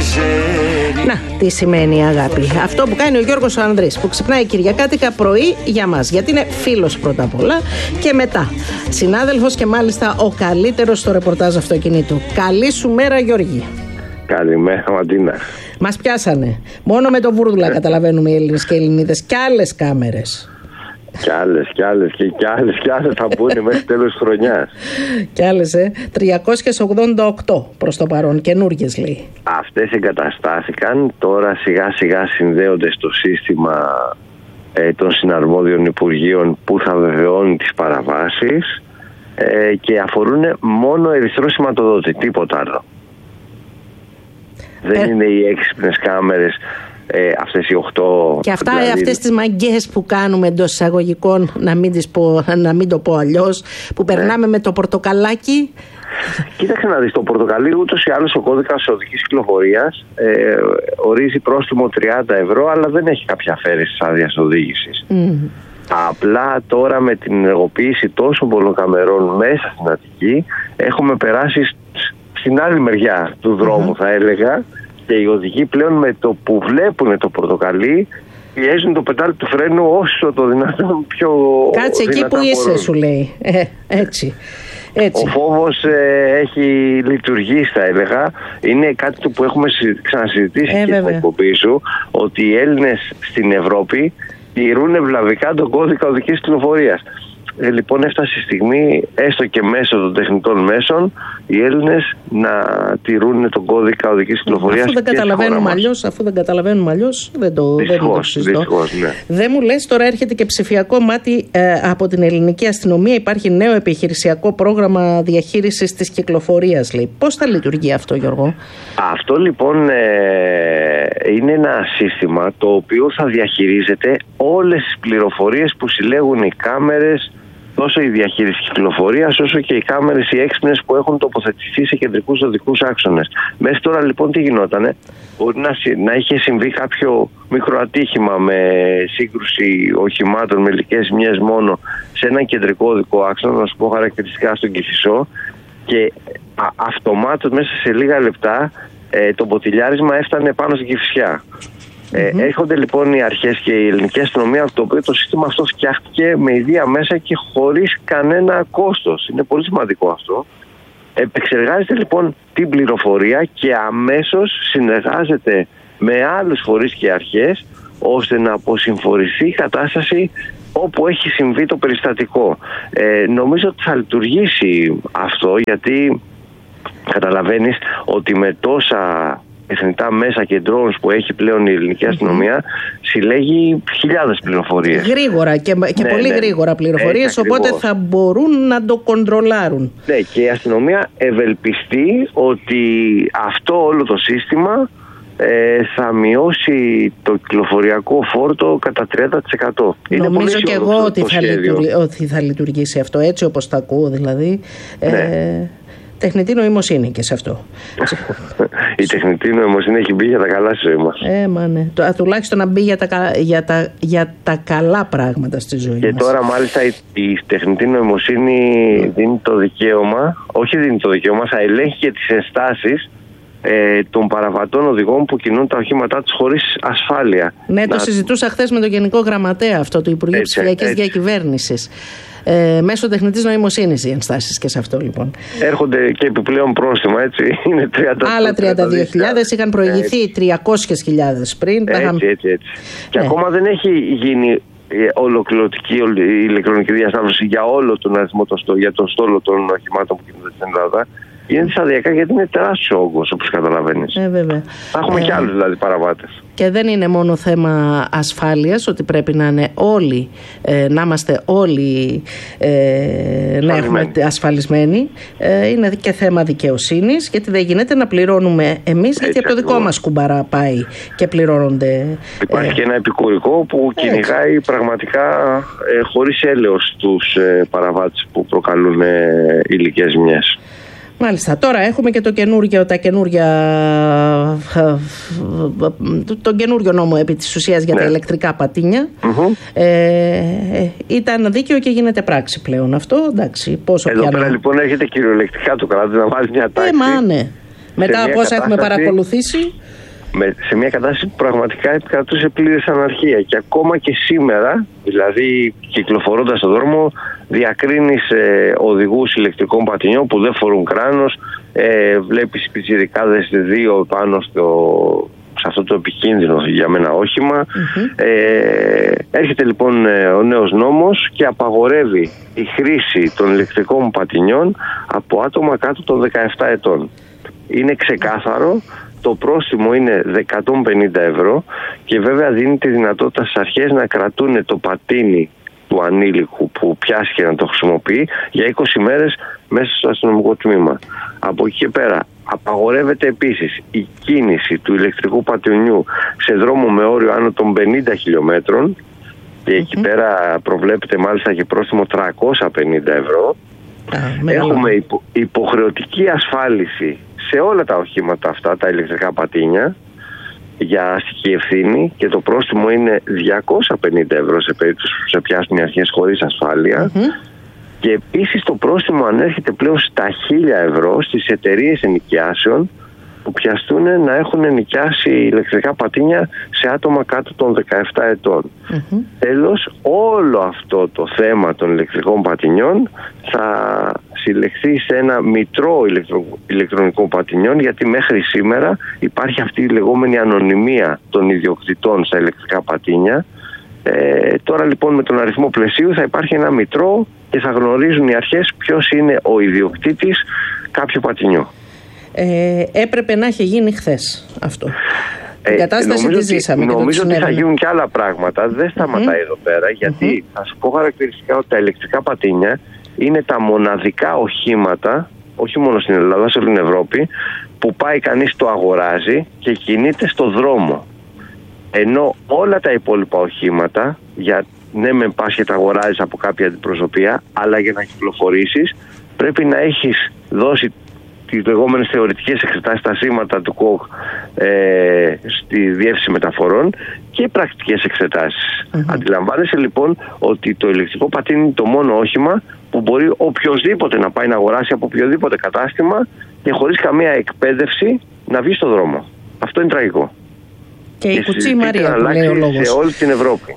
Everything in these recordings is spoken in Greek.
Να, τι σημαίνει η αγάπη. Αυτό που κάνει ο Γιώργος ο Ανδρής, που ξυπνάει Κυριακάτικα πρωί για μας, γιατί είναι φίλος πρώτα απ' όλα και μετά συνάδελφος και μάλιστα ο καλύτερος στο ρεπορτάζ αυτοκινήτου. Καλή σου μέρα, Γιώργη. Καλημέρα, Μαντίνα. Μας πιάσανε. Μόνο με το βούρδουλα καταλαβαίνουμε οι Έλληνες και οι Ελληνίδες. Κι άλλες κάμερες. Κι άλλες θα μπουν μέχρι τέλος της χρονιάς. Κι άλλες, 388 προς το παρόν, καινούργιες λέει. Αυτές εγκαταστάθηκαν, τώρα σιγά σιγά συνδέονται στο σύστημα των συναρμόδιων υπουργείων που θα βεβαιώνει τις παραβάσεις και αφορούν μόνο ερυθρό σηματοδότη, τίποτα άλλο. Δεν είναι οι έξυπνες κάμερες, αυτές οι 8. Και αυτά, δηλαδή, αυτές τις μαγκές που κάνουμε εντός εισαγωγικών, να μην το πω αλλιώς, που περνάμε με το πορτοκαλάκι. Κοίταξε να δεις, το πορτοκαλί ούτως ή άλλως ο κώδικας οδικής κυκλοφορίας ορίζει πρόστιμο 30 ευρώ, αλλά δεν έχει κάποια αφαίρεση της άδειας οδήγησης. Απλά τώρα με την ενεργοποίηση τόσων πολλών καμερών μέσα στην Αττική έχουμε περάσει στην άλλη μεριά του δρόμου, θα έλεγα, και οι οδηγοί πλέον με το που βλέπουν το πορτοκαλί πιέζουν το πεντάλι του φρένου όσο το δυνατόν πιο κάτσε εκεί που είσαι, μπορούν. Σου λέει. Έτσι. Ο φόβος έχει λειτουργήσει, θα έλεγα. Είναι κάτι που έχουμε ξανασυζητήσει και στην εκπομπή σου, ότι οι Έλληνες στην Ευρώπη τηρούν ευλαβικά τον κώδικα οδικής κυκλοφορίας. Λοιπόν, έφτασε η στιγμή, έστω και μέσω των τεχνητών μέσων, οι Έλληνες να τηρούν τον κώδικα οδικής κυκλοφορίας. Αφού δεν καταλαβαίνουμε αλλιώς, δεν το συζητώ. Ναι. Δεν μου λες, τώρα έρχεται και ψηφιακό μάτι από την ελληνική αστυνομία. Υπάρχει νέο επιχειρησιακό πρόγραμμα διαχείρισης της κυκλοφορίας, λέει. Πώς θα λειτουργεί αυτό, Γιώργο? Αυτό λοιπόν είναι ένα σύστημα το οποίο θα διαχειρίζεται όλες τις πληροφορίες που συλλέγουν οι κάμερες, τόσο η διαχείριση κυκλοφορίας όσο και οι κάμερες οι έξυπνες που έχουν τοποθετηθεί σε κεντρικούς οδικούς άξονες. Μέχρι τώρα λοιπόν τι γινότανε? Μπορεί να είχε συμβεί κάποιο μικρό ατύχημα με σύγκρουση οχημάτων με ηλικές ζημιές μόνο σε έναν κεντρικό οδικό άξονα, να σου πω χαρακτηριστικά στον Κηφισό, και αυτομάτως μέσα σε λίγα λεπτά το ποτηλιάρισμα έφτανε πάνω στην Κηφισιά. Έρχονται λοιπόν οι αρχές και η ελληνική αστυνομία, το οποίο το σύστημα αυτό φτιάχτηκε με ιδία μέσα και χωρίς κανένα κόστος. Είναι πολύ σημαντικό αυτό. Επεξεργάζεται λοιπόν την πληροφορία και αμέσως συνεργάζεται με άλλους φορείς και αρχές ώστε να αποσυμφορηθεί η κατάσταση όπου έχει συμβεί το περιστατικό. Νομίζω ότι θα λειτουργήσει αυτό, γιατί καταλαβαίνεις ότι με τόσα εθνικά μέσα και drones που έχει πλέον η ελληνική αστυνομία συλλέγει χιλιάδες πληροφορίες. Γρήγορα και πολύ γρήγορα πληροφορίες, οπότε θα μπορούν να το κοντρολάρουν. Ναι, και η αστυνομία ευελπιστεί ότι αυτό όλο το σύστημα θα μειώσει το κυκλοφοριακό φόρτο κατά 30%. Νομίζω και εγώ ότι θα λειτουργήσει αυτό, έτσι όπως τα ακούω δηλαδή. Ναι. Τεχνητή νοημοσύνη και σε αυτό. Η τεχνητή νοημοσύνη έχει μπει για τα καλά στη ζωή μας. Ναι. Τουλάχιστον να μπει για τα καλά πράγματα στη ζωή μας. Και τώρα μάλιστα η τεχνητή νοημοσύνη δίνει το δικαίωμα, θα ελέγχει και τις ενστάσεις των παραβατών οδηγών που κινούν τα οχήματά τους χωρίς ασφάλεια. Ναι, το συζητούσα χθες με τον Γενικό Γραμματέα αυτό του Υπουργείου Ψηφιακής Διακυβέρνησης. Μέσω τεχνητής νοημοσύνης οι ενστάσεις και σε αυτό λοιπόν. Έρχονται και επιπλέον πρόστιμα, έτσι. Είναι 30, άλλα 32.000, είχαν προηγηθεί 300.000 πριν. Έτσι. Και ακόμα δεν έχει γίνει ολοκληρωτική η ηλεκτρονική διασταύρωση για όλο τον αριθμό, για τον στόλο των οχημάτων που κινούνται στην Ελλάδα. Είναι σταδιακά, γιατί είναι τεράστιο όγκος, όπως καταλαβαίνεις. Βέβαια. Θα έχουμε και άλλους δηλαδή παραβάτες. Και δεν είναι μόνο θέμα ασφάλειας, ότι πρέπει να είναι όλοι, να είμαστε όλοι να έχουμε ασφαλισμένοι. Είναι και θέμα δικαιοσύνης, γιατί δεν γίνεται να πληρώνουμε εμείς, γιατί από το δικό μας κουμπαρά πάει και πληρώνονται. Υπάρχει και ένα επικουρικό που κυνηγάει πραγματικά χωρίς έλεος τους παραβάτες που προκαλούν υλικές ζημιές. Μάλιστα. Τώρα έχουμε και τον καινούριο νόμο επί της ουσίας για τα ηλεκτρικά πατίνια. Ήταν δίκαιο και γίνεται πράξη πλέον αυτό. Εντάξει, πόσο εδώ πέρα λοιπόν έρχεται κυριολεκτικά το κράτος να βάλει μια τάξη. Μετά από όσα έχουμε παρακολουθήσει. Σε μια κατάσταση που πραγματικά επικρατούσε πλήρης αναρχία, και ακόμα και σήμερα, δηλαδή κυκλοφορώντας στον δρόμο, διακρίνεις οδηγούς ηλεκτρικών πατινιών που δεν φορούν κράνος, βλέπεις πιτσιρικάδες 2 πάνω σε αυτό το επικίνδυνο για μένα όχημα. Έρχεται λοιπόν ο νέος νόμος και απαγορεύει η χρήση των ηλεκτρικών πατινιών από άτομα κάτω των 17 ετών. Είναι ξεκάθαρο. Το πρόστιμο είναι 150 ευρώ και βέβαια δίνει τη δυνατότητα στις αρχές να κρατούν το πατίνι του ανήλικου που πιάστηκε να το χρησιμοποιεί για 20 μέρες μέσα στο αστυνομικό τμήμα. Από εκεί και πέρα απαγορεύεται επίσης η κίνηση του ηλεκτρικού πατινιού σε δρόμο με όριο άνω των 50 χιλιόμετρων και εκεί πέρα προβλέπεται μάλιστα και πρόστιμο 350 ευρώ. Έχουμε υποχρεωτική ασφάλιση σε όλα τα οχήματα αυτά, τα ηλεκτρικά πατίνια, για αστική ευθύνη, και το πρόστιμο είναι 250 ευρώ σε περίπτωση που σε πιάσουν οι αρχές χωρίς ασφάλεια. Και επίσης το πρόστιμο ανέρχεται πλέον στα 1.000 ευρώ στις εταιρείες ενοικιάσεων που πιαστούν να έχουν ενοικιάσει ηλεκτρικά πατίνια σε άτομα κάτω των 17 ετών. Τέλος, όλο αυτό το θέμα των ηλεκτρικών πατινιών θα συλλεχθεί σε ένα μητρό ηλεκτρονικών πατινιών, γιατί μέχρι σήμερα υπάρχει αυτή η λεγόμενη ανωνυμία των ιδιοκτητών στα ηλεκτρικά πατίνια. Τώρα λοιπόν με τον αριθμό πλαισίου θα υπάρχει ένα μητρό και θα γνωρίζουν οι αρχές ποιος είναι ο ιδιοκτήτης κάποιου πατινιού. Έπρεπε να έχει γίνει χθες αυτό. Την κατάσταση τη ζήσαμε. Νομίζω ότι θα γίνουν και άλλα πράγματα. Δεν σταματάει εδώ πέρα, γιατί θα σου πω χαρακτηριστικά ότι τα ηλεκτρικά πατίνια είναι τα μοναδικά οχήματα, όχι μόνο στην Ελλάδα, σε όλη την Ευρώπη, που πάει κανείς, το αγοράζει και κινείται στο δρόμο. Ενώ όλα τα υπόλοιπα οχήματα, ναι μεν πας και τα αγοράζεις από κάποια αντιπροσωπεία, αλλά για να κυκλοφορήσεις πρέπει να έχεις δώσει τις λεγόμενες θεωρητικές εξετάσεις, τα σήματα του ΚΟΚ στη Διεύθυνση Μεταφορών, και πρακτικές εξετάσεις. Αντιλαμβάνεσαι λοιπόν ότι το ηλεκτρικό πατίνι είναι το μόνο όχημα που μπορεί οποιοδήποτε να πάει να αγοράσει από οποιοδήποτε κατάστημα και χωρίς καμία εκπαίδευση να βγει στο δρόμο. Αυτό είναι τραγικό. Και η κουτσή Μαρία που λέει ο λόγος. Σε όλη την Ευρώπη.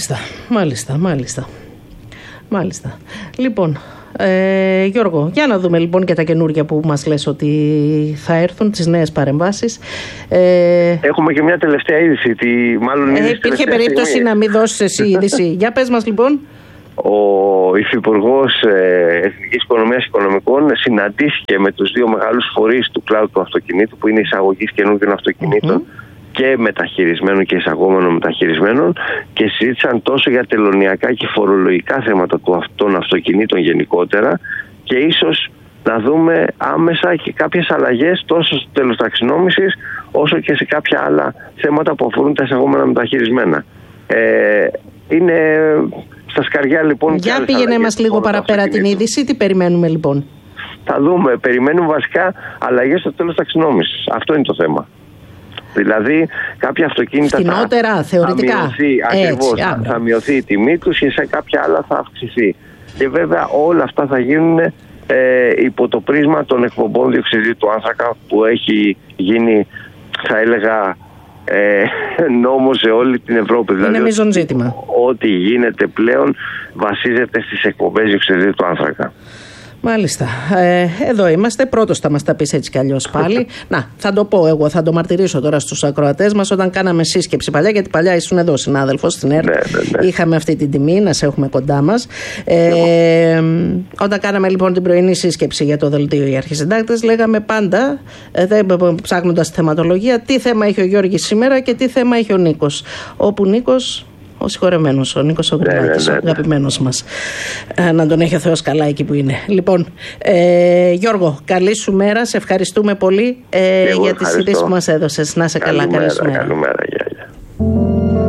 Μάλιστα. Λοιπόν, Γιώργο, για να δούμε λοιπόν και τα καινούργια που μας λες ότι θα έρθουν, τις νέες παρεμβάσεις. Έχουμε και μια τελευταία είδηση. Υπήρχε περίπτωση να μην δώσεις εσύ είδηση. Για πες μας λοιπόν. Ο Υφυπουργός Εθνικής Οικονομίας Οικονομικών συναντήθηκε με τους δύο μεγάλους φορείς του κλάδου του αυτοκινήτου, που είναι εισαγωγής καινούργιων αυτοκινήτων και μεταχειρισμένων και εισαγόμενων μεταχειρισμένων, και συζήτησαν τόσο για τελωνειακά και φορολογικά θέματα των αυτοκινήτων γενικότερα, και ίσως να δούμε άμεσα και κάποιες αλλαγές τόσο στο τέλος ταξινόμησης όσο και σε κάποια άλλα θέματα που αφορούν τα εισαγόμενα μεταχειρισμένα. Είναι στα σκαριά λοιπόν. Για πήγαινε μας λίγο παραπέρα την είδηση, τι περιμένουμε λοιπόν? Θα δούμε, περιμένουμε βασικά αλλαγές στο τέλος ταξινόμησης. Αυτό είναι το θέμα. Δηλαδή κάποια αυτοκίνητα φθηνότερα, θεωρητικά. Θα μειωθεί η τιμή τους και σε κάποια άλλα θα αυξηθεί. Και βέβαια όλα αυτά θα γίνουν υπό το πρίσμα των εκπομπών διοξειδίου του άνθρακα, που έχει γίνει, θα έλεγα, νόμος σε όλη την Ευρώπη. Είναι δηλαδή, μείζον ζήτημα. Ό,τι γίνεται πλέον βασίζεται στις εκπομπές διοξειδίου του άνθρακα. Μάλιστα. Εδώ είμαστε. Πρώτος θα μας τα πεις έτσι κι αλλιώς πάλι. Να, θα το πω εγώ, θα το μαρτυρήσω τώρα στους ακροατές μας. Όταν κάναμε σύσκεψη παλιά, γιατί παλιά ήσουν εδώ συνάδελφος στην ΕΡΤ, είχαμε αυτή την τιμή να σε έχουμε κοντά μας. Όταν κάναμε λοιπόν την πρωινή σύσκεψη για το δελτίο οι αρχισυντάκτες, λέγαμε πάντα, ψάχνοντας τη θεματολογία, τι θέμα έχει ο Γιώργης σήμερα και τι θέμα έχει ο Νίκος. Όπου Νίκος, ο συγχωρεμένος, ο Νίκος ο Γκουλάκης, ο αγαπημένος μας. Να τον έχει ο Θεός καλά εκεί που είναι. Λοιπόν, Γιώργο, καλή σου μέρα. Σε ευχαριστούμε πολύ για τις ειδήσεις που μας έδωσες. Να είσαι καλά. Καλή σου μέρα.